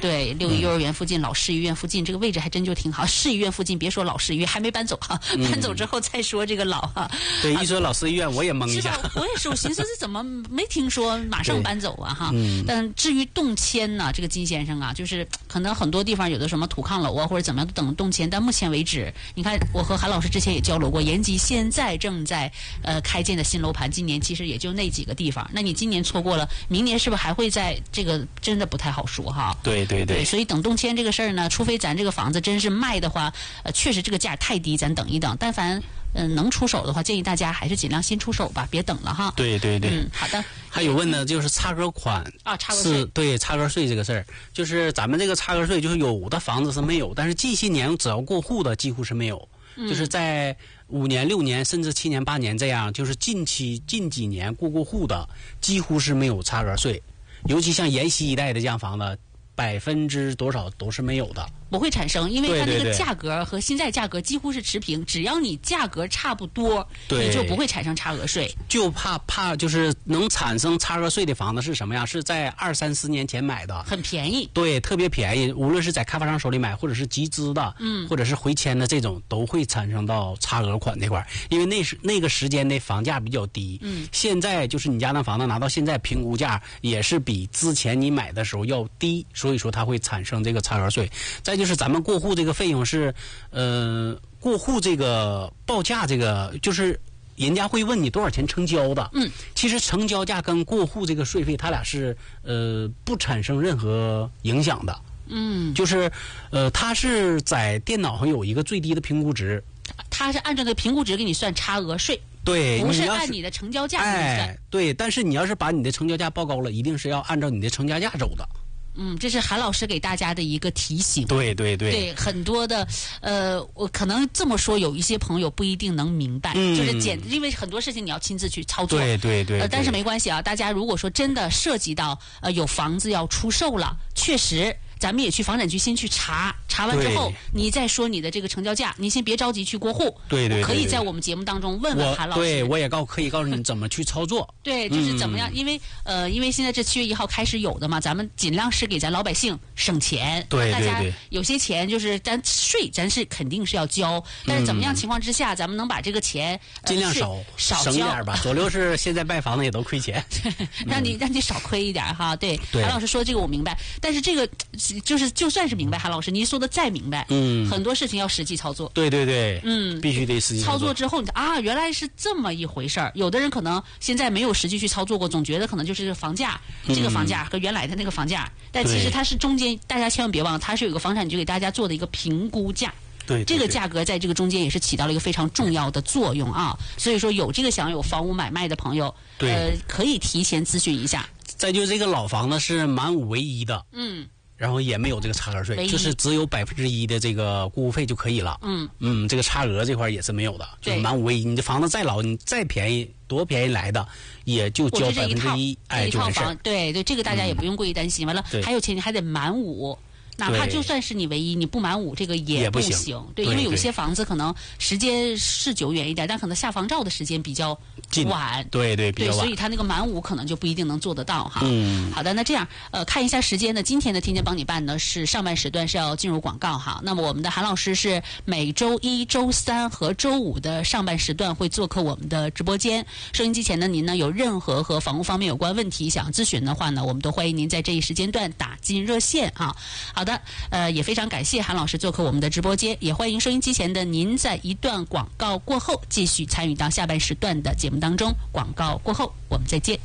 对，6一幼儿园附近、老市医院附近这个位置还真就挺好。市医院附近别说老市医院，还没搬走哈，搬走之后再说这个老哈。 对，一说老市医院我也懵一下。 是吧？我也是，我寻思是怎么没听说马上搬走啊哈。但至于动迁呢，这个金先生啊，就是可能很多地方有的什么土炕楼啊或者怎么样等动迁，但目前为止，你看我和韩老师之前也交流过，延吉现在正在开建的新楼盘，今年其实也就那几个地方。那你今年错过了，明年是不是还会在这个？真的不太好说哈。 对对 对， 所以等动迁这个事儿呢，除非咱这个房子真是卖的话，确实这个价太低，咱等一等。但凡能出手的话，建议大家还是尽量先出手吧，别等了哈。 对对对， 好的。 还有问的就是差额款啊，差额税是对差额税这个事儿，就是咱们这个差额税，就是有的房子是没有，但是近些年只要过户的几乎是没有，就是在5年、6年甚至7年、8年这样，就是近几年过户的几乎是没有差额税，尤其像延禧一带的这样房子，% 多少都是没有的。 不会产生，因为它那对个价格和现在价格几乎是持平，只要你价格差不多，你就不会产生差额税。 就怕就是能产生差额税的房子是什么样？是在2、3、4年前买的， 很便宜， 对，特别便宜。无论是在开发商手里买，或者是集资的，或者是回迁的这种，都会产生到差额款这块儿，因为那个时间的房价比较低。现在就是你家那房子拿到现在评估价也是比之前你买的时候要低，所以说它会产生这个差额税。再就是咱们过户这个费用是，过户这个报价这个就是人家会问你多少钱成交的。其实成交价跟过户这个税费，它俩是不产生任何影响的。就是它是在电脑上有一个最低的评估值， 它是按照那个评估值给你算差额税。 对， 不是按你的成交价给你算。 对，但是你要是把你的成交价报高了，一定是要按照你的成交价走的。 这是韩老师给大家的一个提醒。 对， 很多的我可能这么说，有一些朋友不一定能明白，就是因为很多事情你要亲自去操作。 对， 但是没关系啊，大家如果说真的涉及到有房子要出售了，确实咱们也去房产局先去查完之后，你再说你的这个成交价，你先别着急去过户。 对， 可以在我们节目当中问问韩老师。 对，我也可以告诉你怎么去操作。 对，就是怎么样，因为现在这7月1号开始有的嘛，咱们尽量是给咱老百姓省钱。 对， 大家有些钱就是咱税，咱是肯定是要交，但是怎么样情况之下，咱们能把这个钱尽量少省点吧。左六是现在卖房子也都亏钱， 让你少亏一点哈。对，韩老师说这个我明白，但是这个就算是明白，韩老师您说的再明白，很多事情要实际操作。 对，必须得实际操作之后，你原来是这么一回事儿。有的人可能现在没有实际去操作过，总觉得可能就是房价，这个房价和原来的那个房价，但其实它是中间，大家千万别忘了，它是有一个房产局给大家做的一个评估价。 对， 这个价格在这个中间也是起到了一个非常重要的作用啊。所以说，有这个想有房屋买卖的朋友，可以提前咨询一下。 再就这个老房子是满5为1的，然后也没有这个差额税，就是只有1%的这个过户费就可以了。这个差额这块也是没有的，就是满5为1。你的房子再老，你再便宜，多便宜来的，也就交1%， 就完事儿。对，这个大家也不用过于担心。完了，还有钱你还得满5。哪怕就算是你唯一，你不满5，这个也不行。对，因为有一些房子可能时间是久远一点，但可能下房照的时间比较晚。 对，比较晚。 所以他那个满5可能就不一定能做得到哈。好的，那这样看一下时间呢，今天的天天帮你办呢是上半时段是要进入广告哈。那么我们的韩老师是每周1、周3和周5的上半时段会做客我们的直播间。收音机前的您呢，有任何和房屋方面有关问题想咨询的话呢，我们都欢迎您在这一时间段打进热线啊。好的，也非常感谢韩老师做客我们的直播间，也欢迎收音机前的您在一段广告过后继续参与到下半时段的节目当中。广告过后，我们再见。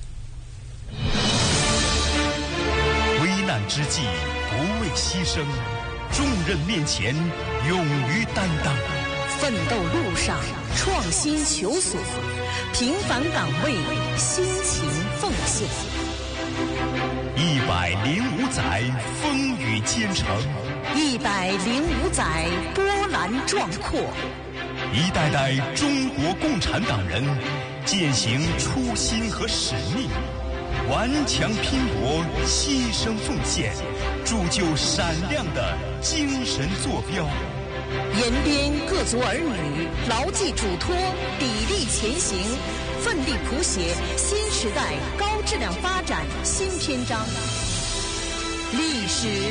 危难之际不畏牺牲，重任面前勇于担当， 奋斗路上创新求索，平凡岗位辛勤奉献。 105载风雨兼程 ，105载波澜壮阔， 一代代中国共产党人践行初心和使命，顽强拼搏，牺牲奉献，铸就闪亮的精神坐标。 延边各族儿女牢记嘱托，砥砺前行，奋力谱写新时代高质量发展新篇章。历史